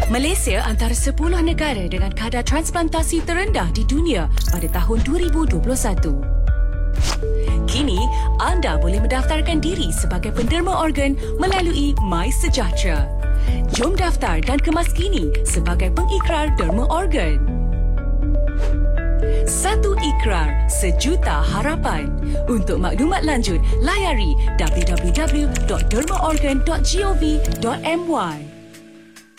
Malaysia antara 10 negara dengan kadar transplantasi terendah di dunia pada tahun 2021. Kini, anda boleh mendaftarkan diri sebagai penderma organ melalui MySejahtera. Jom daftar dan kemas kini sebagai pengikrar derma organ. Satu ikrar, sejuta harapan. Untuk maklumat lanjut, layari www.dermaorgan.gov.my.